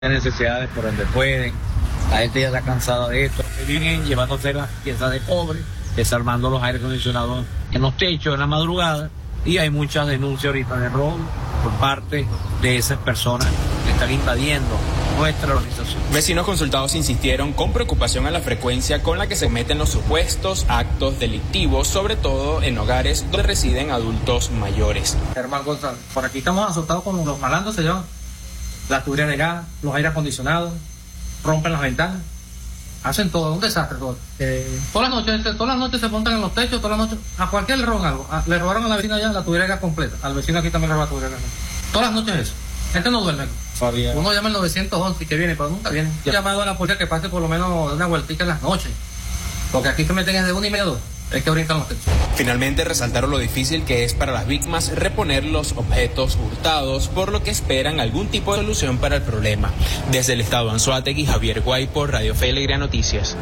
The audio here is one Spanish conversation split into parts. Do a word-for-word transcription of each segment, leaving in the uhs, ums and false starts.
necesidades por donde pueden. La gente ya está cansada de esto. Vienen llevándose las piezas de cobre, desarmando los aire acondicionados en los techos en la madrugada, y hay muchas denuncias ahorita de robo por parte de esas personas que están invadiendo nuestra organización. Vecinos consultados insistieron con preocupación a la frecuencia con la que se cometen los supuestos actos delictivos, sobre todo en hogares donde residen adultos mayores. Germán González, por aquí estamos asustados con los malandros, se llevan las tuberías de gas, los aire acondicionados, rompen las ventanas, hacen todo, un desastre todo. Eh, todas las noches, todas las noches se montan en los techos, todas las noches, a cualquiera le roban algo. A, le robaron a la vecina allá la tubería de gas completa, al vecino aquí también le robaron la tubería de gas. Todas las noches eso. Gente no duerme aquí. Fabián. Uno llama al nueve once y que viene, pero nunca viene. He llamado a la policía que pase por lo menos una vueltica en las noches, porque aquí se meten de una y media a dos. Es que brincan los techos. Finalmente resaltaron lo difícil que es para las víctimas reponer los objetos hurtados, por lo que esperan algún tipo de solución para el problema. Desde el estado de Anzoátegui, Javier Guaypo, Radio Fe y Alegría Noticias.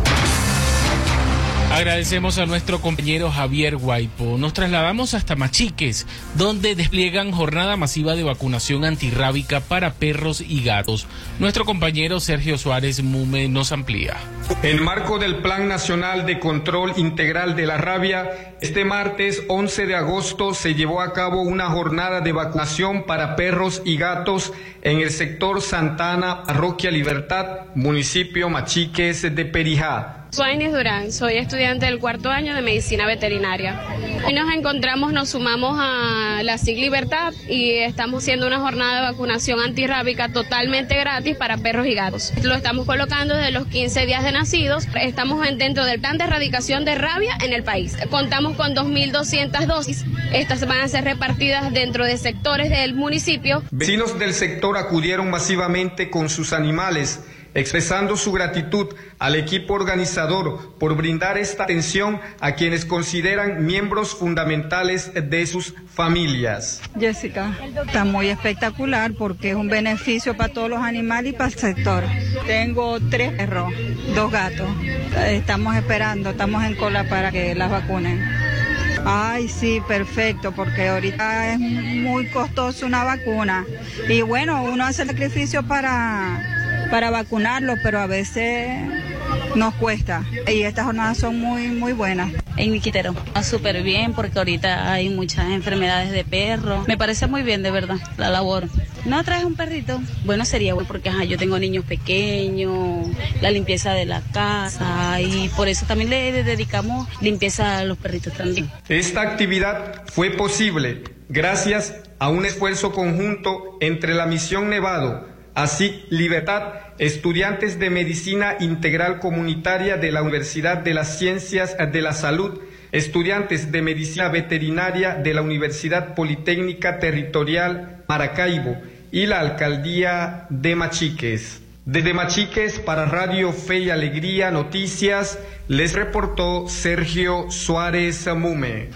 Agradecemos a nuestro compañero Javier Guaypo. Nos trasladamos hasta Machiques, donde despliegan jornada masiva de vacunación antirrábica para perros y gatos. Nuestro compañero Sergio Suárez Mume nos amplía. En marco del Plan Nacional de Control Integral de la Rabia, este martes once de agosto se llevó a cabo una jornada de vacunación para perros y gatos en el sector Santa Ana, Parroquia Libertad, municipio Machiques de Perijá. Soy Inés Durán, soy estudiante del cuarto año de Medicina Veterinaria. Hoy nos encontramos, nos sumamos a la S I C Libertad y estamos haciendo una jornada de vacunación antirrábica totalmente gratis para perros y gatos. Lo estamos colocando desde los quince días de nacidos. Estamos dentro del plan de erradicación de rabia en el país. Contamos con dos mil doscientas dosis. Estas van a ser repartidas dentro de sectores del municipio. Vecinos del sector acudieron masivamente con sus animales, expresando su gratitud al equipo organizador por brindar esta atención a quienes consideran miembros fundamentales de sus familias. Jessica, está muy espectacular porque es un beneficio para todos los animales y para el sector. Tengo tres perros, dos gatos. Estamos esperando, estamos en cola para que las vacunen. Ay, sí, perfecto, porque ahorita es muy costoso una vacuna. Y bueno, uno hace el sacrificio para... para vacunarlos, pero a veces nos cuesta. Y estas jornadas son muy, muy buenas. En mi Quitero, súper bien, porque ahorita hay muchas enfermedades de perros. Me parece muy bien, de verdad, la labor. ¿No traes un perrito? Bueno, sería bueno, porque ajá, yo tengo niños pequeños, la limpieza de la casa, y por eso también le dedicamos limpieza a los perritos también. Esta actividad fue posible gracias a un esfuerzo conjunto entre la Misión Nevado, así Libertad, estudiantes de Medicina Integral Comunitaria de la Universidad de las Ciencias de la Salud, estudiantes de Medicina Veterinaria de la Universidad Politécnica Territorial Maracaibo y la Alcaldía de Machiques. Desde Machiques para Radio Fe y Alegría Noticias, les reportó Sergio Suárez Mume.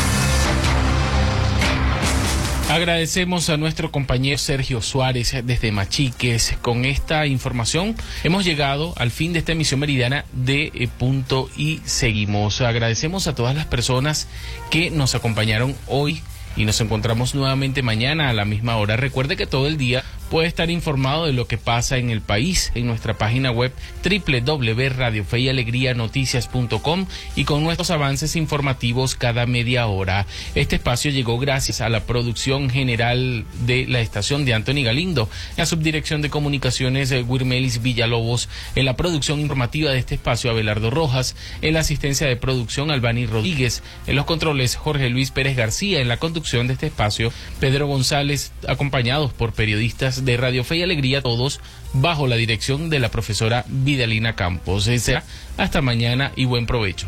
Agradecemos a nuestro compañero Sergio Suárez desde Machiques. Con esta información hemos llegado al fin de esta emisión meridiana de eh, Punto y Seguimos. Agradecemos a todas las personas que nos acompañaron hoy y nos encontramos nuevamente mañana a la misma hora. Recuerde que todo el día puede estar informado de lo que pasa en el país en nuestra página web doble u doble u doble u punto radio fe y alegría noticias punto com y con nuestros avances informativos cada media hora. Este espacio llegó gracias a la producción general de la estación de Anthony Galindo, la subdirección de comunicaciones de Wirmelis Villalobos, en la producción informativa de este espacio Abelardo Rojas, en la asistencia de producción Albani Rodríguez, en los controles Jorge Luis Pérez García, en la conducción de este espacio Pedro González, acompañados por periodistas de Radio Fe y Alegría, todos bajo la dirección de la profesora Vidalina Campos. Será hasta mañana y buen provecho.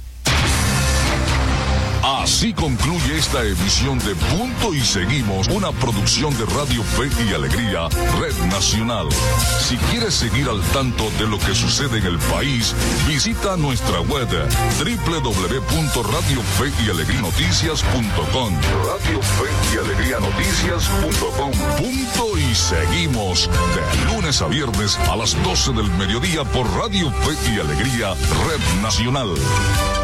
Así concluye esta emisión de Punto y Seguimos, una producción de Radio Fe y Alegría, Red Nacional. Si quieres seguir al tanto de lo que sucede en el país, visita nuestra web doble u doble u doble u punto radio fe y alegría noticias punto com. Radio Fe y Alegría Noticias punto com. Punto y Seguimos, de lunes a viernes a las doce del mediodía por Radio Fe y Alegría, Red Nacional.